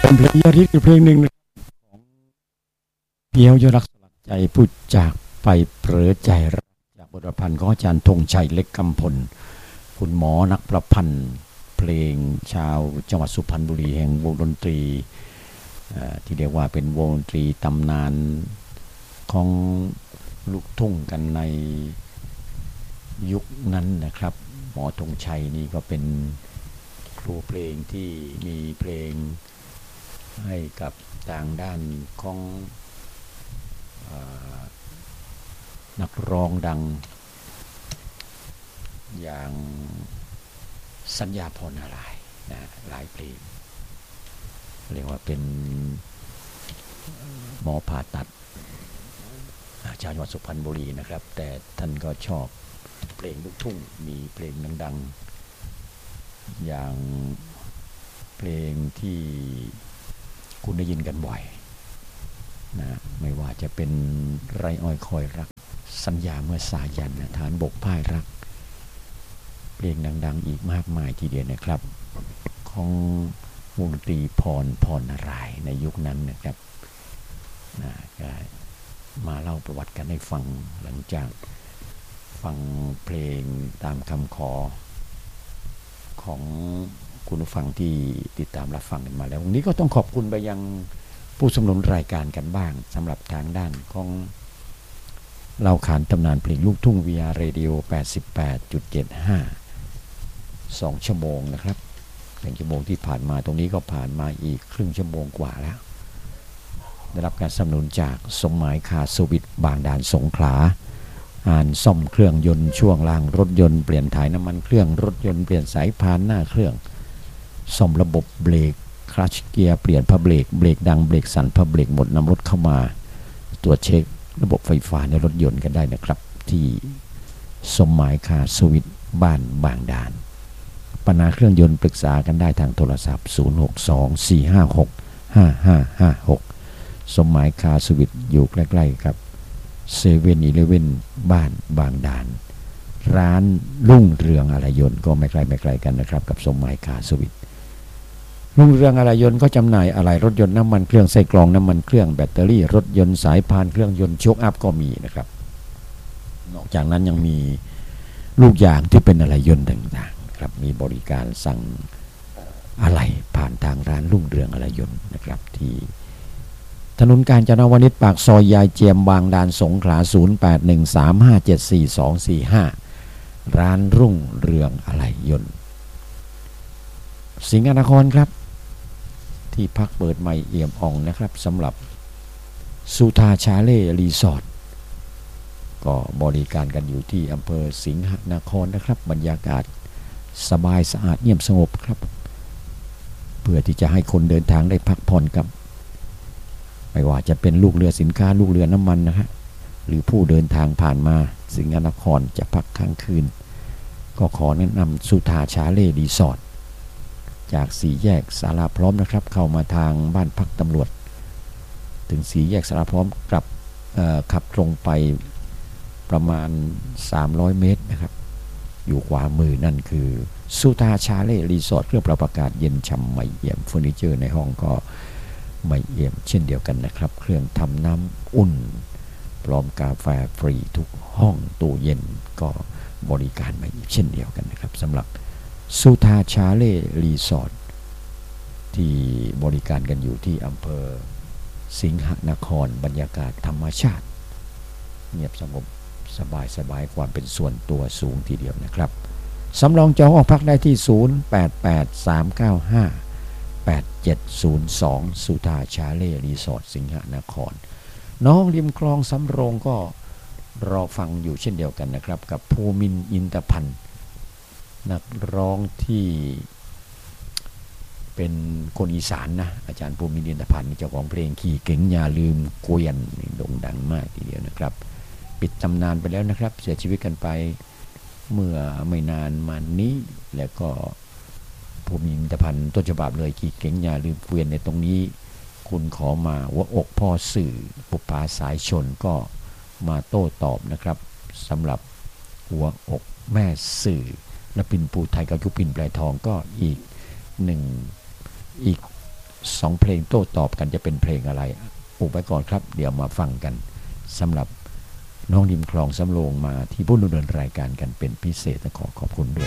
เพลงยอดฮิตเพลงหนึ่งของเพียวยอดรักสลักใจพูดจากไปเผลอใจรักจากบทประพันธ์ของอาจารย์ธงชัยเล็กกำพลคุณหมอนักประพันธ์เพลงชาวจังหวัดสุพรรณบุรีแห่งวงดนตรีที่เรียกว่าเป็นวงดนตรีตำนานของลูกทุ่งกันในยุคนั้นนะครับหมอธงชัยนี่ก็เป็นครูเพลงที่มีเพลงให้กับทางด้านของนักร้องดังอย่างสัญญาพรนารายณ์นะหลายเพลงเรียกว่าเป็นหมอผ่าตัดชาวจังหวัดสุพรรณบุรีนะครับแต่ท่านก็ชอบเพลงลูกทุ่งมีเพลงดังๆอย่างเพลงที่คุณได้ยินกันบ่อยนะไม่ว่าจะเป็นไรอ้อยคอยรักสัญญาเมื่อสายันนะฐานบกพ่ายรักเพลงดังๆอีกมากมายทีเดียวนะครับของวงดนตรีพรนารายณ์ในยุคนั้นนะครับนะก็มาเล่าประวัติกันให้ฟังหลังจากฟังเพลงตามคำขอของคุณผู้ฟังที่ติดตามรับฟังกันมาแล้ววันนี้ก็ต้องขอบคุณไปยังผู้สนับสนุนรายการกันบ้างสำหรับทางด้านของเราขานตำนานเพลงลูกทุ่ง VR Radio 88.75 2 ชั่วโมงนะครับ1 ชั่วโมงที่ผ่านมาตรงนี้ก็ผ่านมาอีกครึ่งชั่วโมงกว่าแล้วได้รับการสนับสนุนจากสมหมายคาร์เซอร์วิสบางด่านสงขลาอ่านซ่อมเครื่องยนต์ช่วงล่างรถยนต์เปลี่ยนถ่ายน้ำมันเครื่องรถยนต์เปลี่ยนสายพานหน้าเครื่องซ่อมระบบเบรกคลัตช์เกียร์เปลี่ยนผ้าเบรกดังเบรกสั่นผ้าเบรกหมดนำรถเข้ามาตรวจเช็คระบบไฟฟ้าในรถยนต์กันได้นะครับที่สมหมายคาร์เซอร์วิสบ้านบางด่านปัญหาเครื่องยนต์ปรึกษากันได้ทางโทรศัพท์0624565556สมหมายคาร์เซอร์วิสอยู่ใกล้ๆครับ7-Eleven บ้านบางด่านร้านรุ่งเรืองอะไรยนต์ก็ไม่ไกลกันนะครับกับสมหมายคาร์เซอร์วิสรุ่งเรืองอะไรยนต์ก็จำหน่ายอะไหล่รถยนต์น้ำมันเครื่องไส้กรองน้ำมันเครื่องแบตเตอรี่รถยนต์สายพานเครื่องยนต์โชคอัพก็มีนะครับนอกจากนั้นยังมีลูกยางที่เป็นอะไหล่ยนต์ต่างๆครับมีบริการสั่งอะไหล่ผ่านทางร้านรุ่งเรืองอะไรยนต์นะครับที่ถนนกาญจนวนิชปากซอยยายเจียมบางด่านสงขลา0813574245ร้านรุ่งเรืองอะไหล่ยนต์สิงห์นครครับที่พักเปิดใหม่เอี่ยมอ่องนะครับสำหรับสุธาชาเล่รีสอร์ทก็บริการกันอยู่ที่อำเภอสิงห์นครนะครับบรรยากาศสบายสะอาดเงียบสงบครับเพื่อที่จะให้คนเดินทางได้พักผ่อนกับไม่ว่าจะเป็นลูกเรือสินค้าลูกเรือน้ำมันนะฮะหรือผู้เดินทางผ่านมาสิงห์นครจะพักค้างคืนก็ขอแนะนำสุธาชาเล่รีสอร์ทจาก4 แยกสาราพร้อมนะครับเข้ามาทางบ้านพักตำรวจถึง4 แยกสาราพร้อมกลับขับตรงไปประมาณ300 เมตรนะครับอยู่ขวามือนั่นคือสุธาชาเล่รีสอร์ทเครื่องปรับอากาศเย็นฉ่ำใหม่เอี่ยมเฟอร์นิเจอร์ในห้องก็ใหม่เอี่ยมเช่นเดียวกันนะครับเครื่องทำน้ำอุ่นพร้อมกาแฟฟรีทุกห้องตู้เย็นก็บริการใหม่เช่นเดียวกันนะครับสำหรับสุธาชาเล่รีสอร์ทที่บริการกันอยู่ที่อำเภอสิงห์นครบรรยากาศธรรมชาติเงียบสงบสบายความเป็นส่วนตัวสูงทีเดียวนะครับสำรองจองห้องพักได้ที่0883958702สุธาชาเล่รีสอร์ทสิงห์นครน้องริมคลองสำโรงก็รอฟังอยู่เช่นเดียวกันนะครับกับภูมินทร์อินทพันธ์นักร้องที่เป็นคนอีสานนะอาจารย์ภูมินทร์อินทพันธ์เจ้าของเพลงขี่เก๋งอย่าลืมเกวียนโด่งดังมากทีเดียวนะครับปิดตำนานไปแล้วนะครับเสียชีวิตกันไปเมื่อไม่นานมานี้แล้วก็ภูมินทร์อินทพันธ์ต้นฉบับเลยขี่เก๋งอย่าลืมเกวียนในตรงนี้คุณขอมาหัวอกพ่อสื่อปุปผาสายชนก็มาโต้ตอบนะครับสำหรับหัวอกแม่สื่อและปิ่นปูไทยกับยุพินแปลทองก็อีก 2 เพลงโต้ตอบกันจะเป็นเพลงอะไรอุบไว้ก่อนครับเดี๋ยวมาฟังกันสำหรับน้องริมคลองสำโรงมาที่ผู้ดำเนินรายการกันเป็นพิเศษขอขอบคุณด้วย